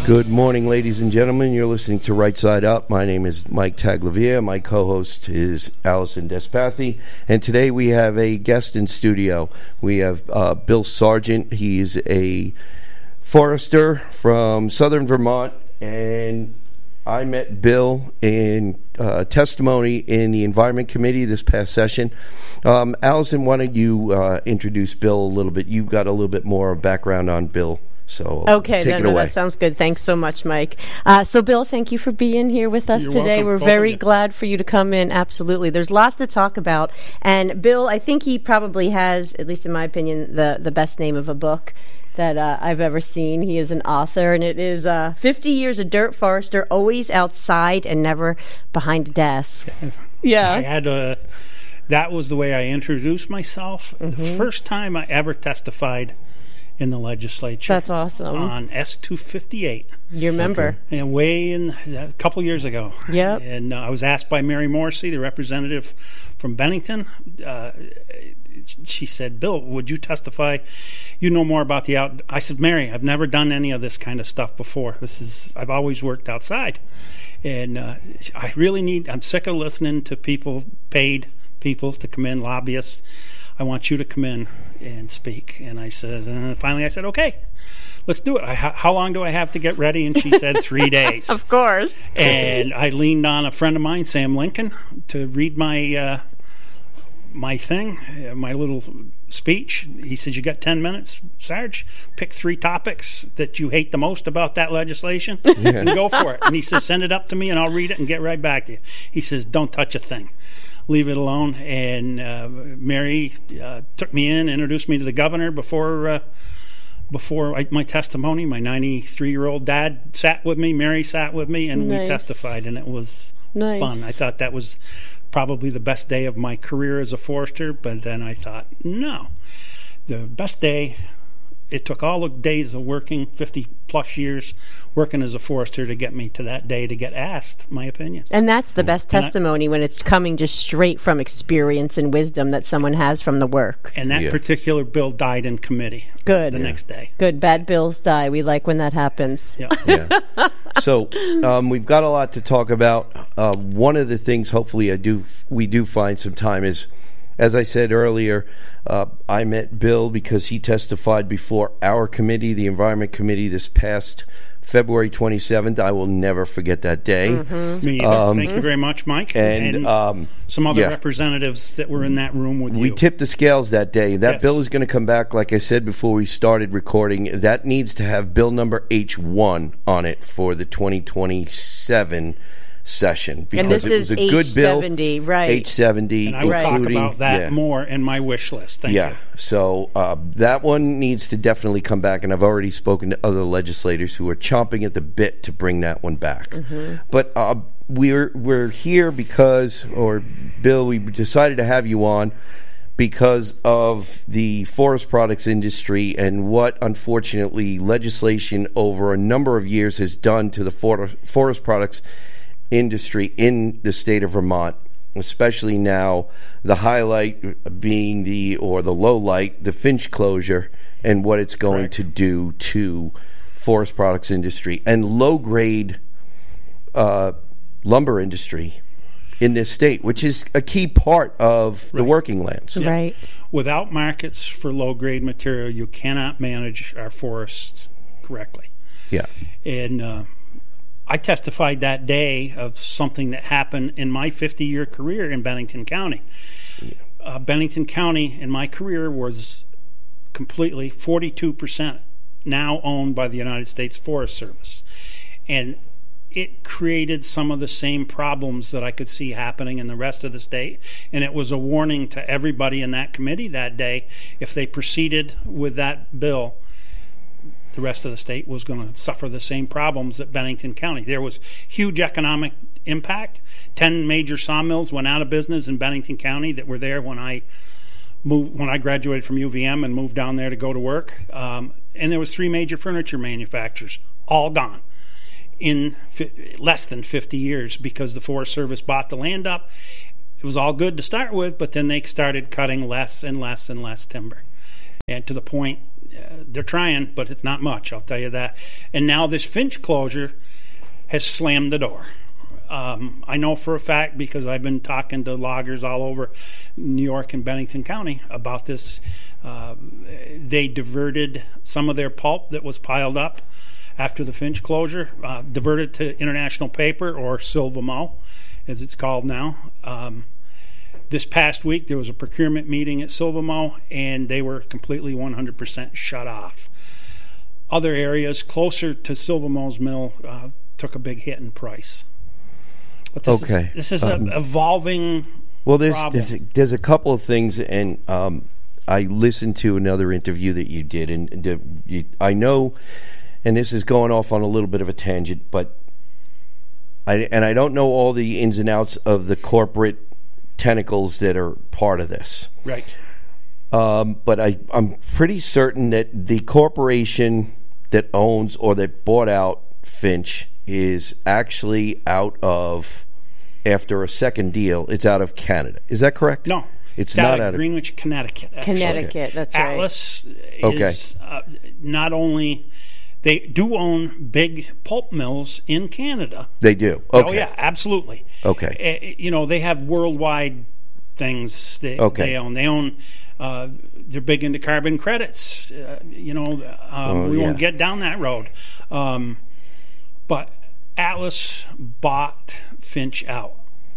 Good morning, ladies and gentlemen. You're listening to Right Side Up. My name is Mike Taglavia. My co-host is Allison Despathy. And today we have a guest in studio. We have Bill Sargent. He's a forester from southern Vermont. And I met Bill in testimony in the Environment Committee this past session. Allison, why don't you introduce Bill a little bit? You've got a little bit more background on Bill. So okay, take it away. That sounds good. Thanks so much, Mike. So, Bill, thank you for being here with us You're today. welcome. We're very glad for you to come in. Absolutely. There's lots to talk about. And, Bill, I think he probably has, at least in my opinion, the best name of a book that I've ever seen. He is an author, and it is 50 Years a Dirt Forester, Always Outside and Never Behind a Desk. Yeah. I had that was the way I introduced myself. The first time I ever testified in the legislature. That's awesome. On S-258. You remember? And way in a couple years ago. Yep. And I was asked by Mary Morrissey, the representative from Bennington. She said, "Bill, would you testify? You know more about the out." I said, "Mary, I've never done any of this kind of stuff before. I've always worked outside, and I really I'm sick of listening to paid people to come in, lobbyists. I want you to come in and speak." And I said, finally I said, "Okay, let's do it. How long do I have to get ready?" And she said 3 days. Of course. And I leaned on a friend of mine, Sam Lincoln, to read my my little speech. He says, "You got 10 minutes, Sarge. Pick 3 topics that you hate the most about that legislation and go for it." And he says, "Send it up to me and I'll read it and get right back to you." He says, "Don't touch a thing. Leave it alone." And Mary took me in, introduced me to the governor before my testimony. My 93-year-old dad sat with me, Mary sat with me, and we testified, and it was fun. I thought that was probably the best day of my career as a forester, but then I thought, no, the best day. It took all the days of working, 50-plus years working as a forester, to get me to that day to get asked my opinion. And that's the best testimony, when it's coming just straight from experience and wisdom that someone has from the work. And that particular bill died in committee. Good. The next day. Good. Bad bills die. We like when that happens. Yeah. So we've got a lot to talk about. One of the things, hopefully, we do find some time is, as I said earlier, I met Bill because he testified before our committee, the Environment Committee, this past February 27th. I will never forget that day. Me either. Thank you very much, Mike. And some other representatives that were in that room with you. We tipped the scales that day. That bill is going to come back, like I said before we started recording. That needs to have bill number H1 on it for the 2027 session, because and this it was a is good bill. H70, right? H70, and I will talk about that more in my wish list. Thank you. So that one needs to definitely come back, and I've already spoken to other legislators who are chomping at the bit to bring that one back. But we're here because, or Bill, we decided to have you on because of the forest products industry and what, unfortunately, legislation over a number of years has done to the forest products industry in the state of Vermont, especially now, the highlight being the low light, the Finch closure, and what it's going to do to forest products industry and low grade lumber industry in this state, which is a key part of the working lands. Yeah. Right. Without markets for low grade material, you cannot manage our forests correctly. Yeah. And I testified that day of something that happened in my 50-year career in Bennington County. Bennington County, in my career, was completely 42% now owned by the United States Forest Service. And it created some of the same problems that I could see happening in the rest of the state. And it was a warning to everybody in that committee that day. If they proceeded with that bill, the rest of the state was going to suffer the same problems that Bennington County. There was huge economic impact. 10 major sawmills went out of business in Bennington County that were there when I graduated from UVM and moved down there to go to work. And there was 3 major furniture manufacturers, all gone in less than 50 years because the Forest Service bought the land up. It was all good to start with, but then they started cutting less and less and less timber. And to the point they're trying, but it's not much, I'll tell you that. And now this Finch closure has slammed the door. I know for a fact, because I've been talking to loggers all over New York and Bennington County about this. They diverted some of their pulp that was piled up after the Finch closure, diverted to International Paper, or Silvamo, as it's called now. This past week, there was a procurement meeting at Silvamo, and they were completely 100% shut off. Other areas closer to Silvamo's mill took a big hit in price. But this is an evolving problem. There's a couple of things, and I listened to another interview that you did, and I know, and this is going off on a little bit of a tangent, but I don't know all the ins and outs of the corporate tentacles that are part of this. Right. But I'm pretty certain that the corporation that owns or that bought out Finch is actually out of, after a second deal, it's out of Canada. Is that correct? No. It's not out of Greenwich, Connecticut. Actually. Connecticut, that's right. Atlas is not only... They do own big pulp mills in Canada. They do? Okay. Oh, yeah, absolutely. Okay. They have worldwide things they own. They own... they're big into carbon credits. We won't get down that road. But Atlas bought Finch out.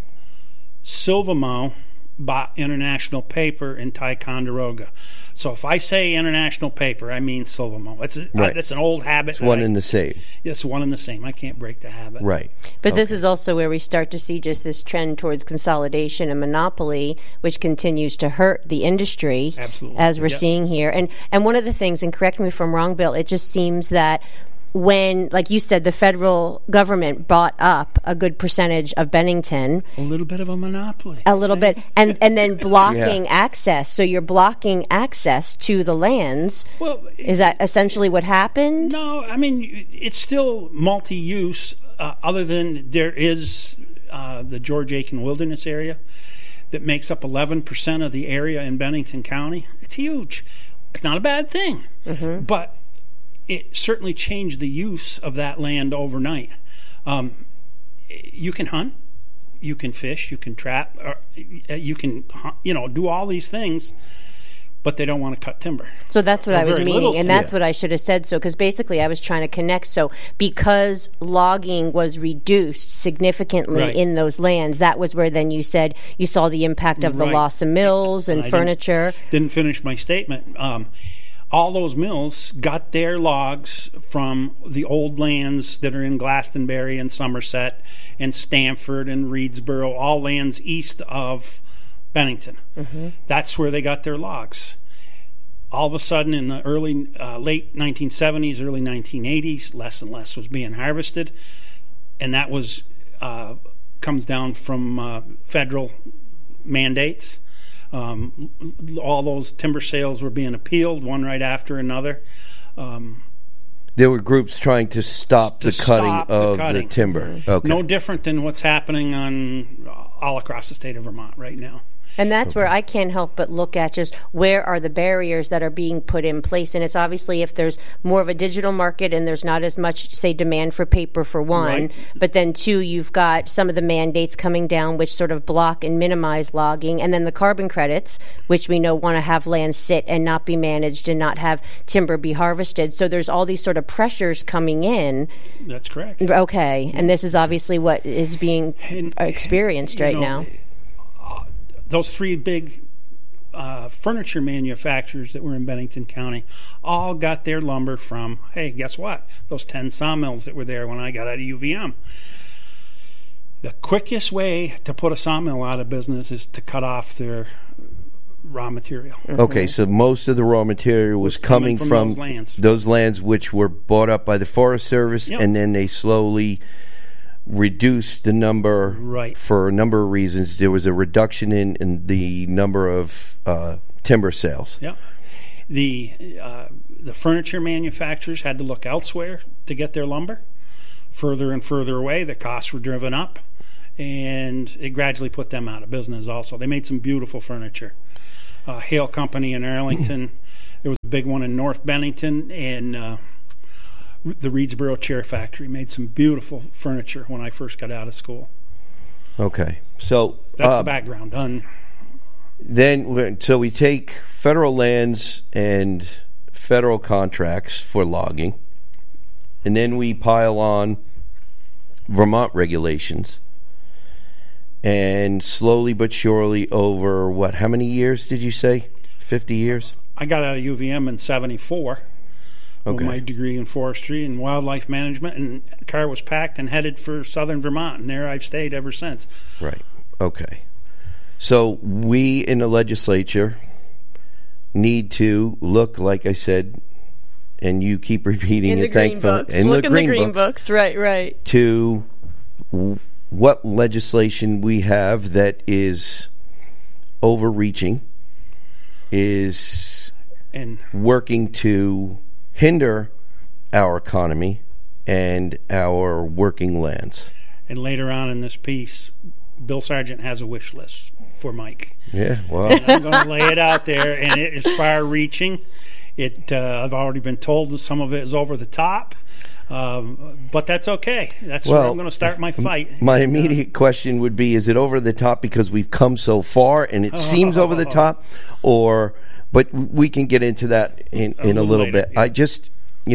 Silvamo bought International Paper in Ticonderoga. So if I say International Paper, I mean Silvamo. That's an old habit. It's one and the same. It's one and the same. I can't break the habit. Right. But this is also where we start to see just this trend towards consolidation and monopoly, which continues to hurt the industry. Absolutely. As we're seeing here. And one of the things, and correct me if I'm wrong, Bill, it just seems that when, like you said, the federal government bought up a good percentage of Bennington. A little bit of a monopoly. A little bit. And then blocking access. So you're blocking access to the lands. Well, is that essentially what happened? No, I mean, it's still multi-use, other than there is the George Aiken Wilderness area that makes up 11% of the area in Bennington County. It's huge. It's not a bad thing. Mm-hmm. But it certainly changed the use of that land overnight. You can hunt, you can fish, you can trap, or you can do all these things, but they don't want to cut timber. So that's what I was meaning, and that's what I should have said. So, because basically I was trying to connect. So because logging was reduced significantly in those lands, that was where then you said you saw the impact of the loss of mills and furniture. Didn't finish my statement. All those mills got their logs from the old lands that are in Glastonbury and Somerset and Stamford and Reedsboro, all lands east of Bennington. Mm-hmm. That's where they got their logs. All of a sudden, in the late 1970s, early 1980s, less and less was being harvested, and that was comes down from federal mandates. All those timber sales were being appealed, one right after another. There were groups trying to stop the cutting of the timber. Okay. No different than what's happening all across the state of Vermont right now. And that's where I can't help but look at just where are the barriers that are being put in place. And it's obviously if there's more of a digital market and there's not as much, say, demand for paper for one, but then two, you've got some of the mandates coming down which sort of block and minimize logging, and then the carbon credits, which we know want to have land sit and not be managed and not have timber be harvested. So there's all these sort of pressures coming in. That's correct. Okay. And this is obviously what is being experienced right now. Those three big furniture manufacturers that were in Bennington County all got their lumber from, hey, guess what? Those 10 sawmills that were there when I got out of UVM. The quickest way to put a sawmill out of business is to cut off their raw material. Okay, so most of the raw material was coming from those lands which were bought up by the Forest Service, and then they slowly reduced the number for a number of reasons. There was a reduction in the number of timber sales. Yeah, the furniture manufacturers had to look elsewhere to get their lumber. Further and further away, the costs were driven up, and it gradually put them out of business also. They made some beautiful furniture. Hale Company in Arlington, There was a big one in North Bennington, and the Reedsboro Chair Factory made some beautiful furniture when I first got out of school. Okay. So that's the background. So we take federal lands and federal contracts for logging, and then we pile on Vermont regulations. And slowly but surely over, how many years did you say? 50 years? I got out of UVM in 74 with my degree in forestry and wildlife management, and the car was packed and headed for southern Vermont, and there I've stayed ever since. Right. Okay. So we in the legislature need to look, like I said, and you keep repeating in it, the green books. Look in the green books. Right. To what legislation we have that is overreaching, is working to hinder our economy and our working lands. And later on in this piece, Bill Sargent has a wish list for Mike. Yeah, well, and I'm going to lay it out there, and it is far-reaching. I've already been told that some of it is over the top. But that's okay. That's where I'm going to start my fight. My immediate question would be, is it over the top because we've come so far and it seems over the top? But we can get into that in a little later, bit. Yeah. I just,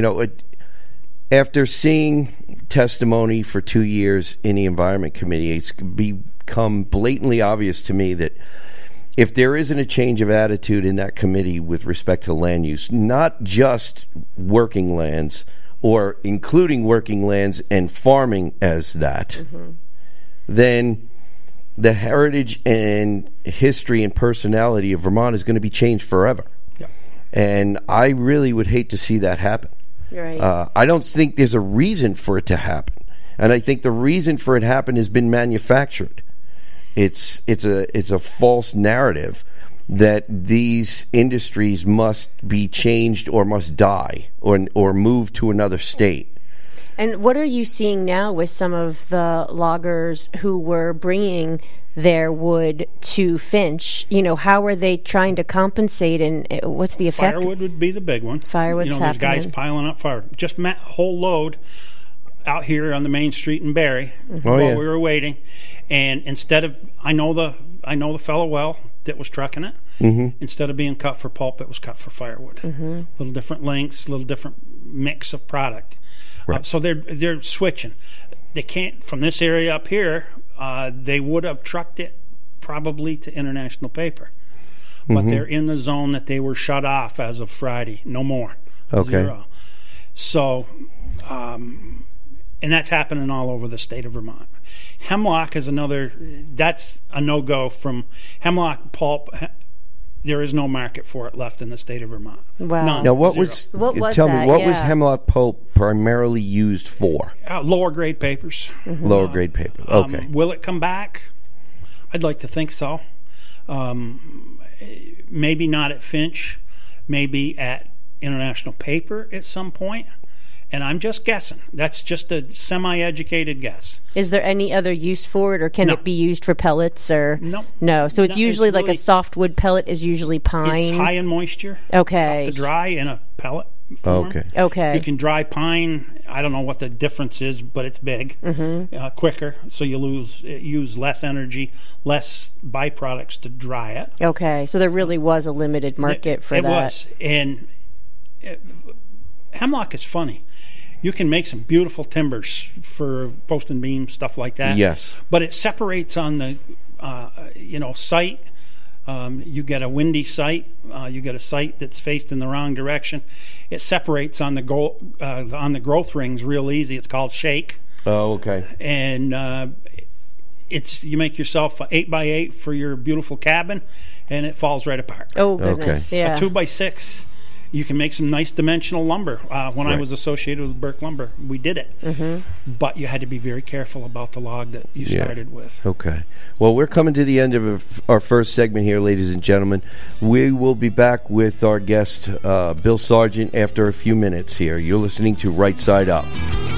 after seeing testimony for 2 years in the Environment Committee, it's become blatantly obvious to me that if there isn't a change of attitude in that committee with respect to land use, not just working lands, or including working lands and farming as that, then the heritage and history and personality of Vermont is going to be changed forever. Yeah. And I really would hate to see that happen. Right. I don't think there's a reason for it to happen. And I think the reason for it happen has been manufactured. It's a false narrative that these industries must be changed or must die or move to another state. And what are you seeing now with some of the loggers who were bringing their wood to Finch? How are they trying to compensate, and what's the effect? Firewood would be the big one. Firewood's there's guys piling up firewood. Just whole load out here on the main street in Barrie while we were waiting. And instead of, I know the fellow well that was trucking it. Instead of being cut for pulp, it was cut for firewood. Little different lengths, little different mix of product. Right. So they're switching. They can't, from this area up here, they would have trucked it probably to International Paper. But they're in the zone that they were shut off as of Friday. No more. Okay. 0. So, and that's happening all over the state of Vermont. Hemlock is that's a no-go from hemlock pulp. There is no market for it left in the state of Vermont. Wow. None. Now, what 0. was hemlock pulp primarily used for? Lower grade papers. Lower grade paper. Okay. Will it come back? I'd like to think so. Maybe not at Finch. Maybe at International Paper at some point. And I'm just guessing. That's just a semi-educated guess. Is there any other use for it, or can it be used for pellets? Or no. So it's usually like a softwood pellet is usually pine. It's high in moisture. Okay. Tough to dry in a pellet form. Okay. You can dry pine. I don't know what the difference is, but it's big, quicker. So you use less energy, less byproducts to dry it. Okay. So there really was a limited market for that. It was, and hemlock is funny. You can make some beautiful timbers for post and beam, stuff like that. Yes. But it separates on the, site. You get a windy site. You get a site that's faced in the wrong direction. It separates on the growth rings real easy. It's called shake. Oh, okay. And you make yourself an 8x8 for your beautiful cabin, and it falls right apart. Oh goodness, yeah. A 2x6. You can make some nice dimensional lumber. When I was associated with Burke Lumber, we did it. But you had to be very careful about the log that you started with. Okay. Well, we're coming to the end of our first segment here, ladies and gentlemen. We will be back with our guest, Bill Sargent, after a few minutes here. You're listening to Right Side Up.